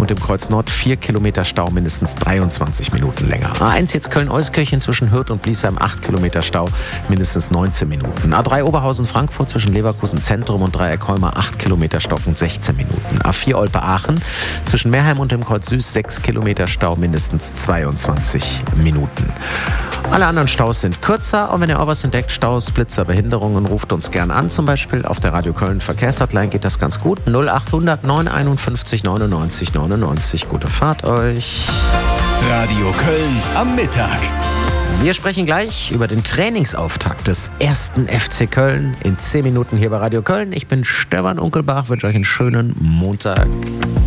und im Kreuz Nord 4 Kilometer Stau, mindestens 23 Minuten länger. A1 jetzt Köln-Euskirchen zwischen Hürth und Bliesheim 8 Kilometer Stau, mindestens 19 Minuten. A3 Oberhausen-Frankfurt zwischen Leverkusen Zentrum und Dreieck-Holmer 8 Kilometer stockend 16 Minuten. A4 Olpe-Aachen zwischen Meerheim und dem Kreuz Süß 6 Kilometer Stau, mindestens 22 Minuten. Alle anderen Staus sind kürzer und wenn ihr auch was entdeckt, Staus, Blitzer, Behinderungen, ruft uns gern an. Zum Beispiel auf der Radio Köln Verkehrshotline geht das ganz gut. 0800 951 99 99. Gute Fahrt euch. Radio Köln am Mittag. Wir sprechen gleich über den Trainingsauftakt des 1. FC Köln in 10 Minuten hier bei Radio Köln. Ich bin Stefan Unkelbach, wünsche euch einen schönen Montag.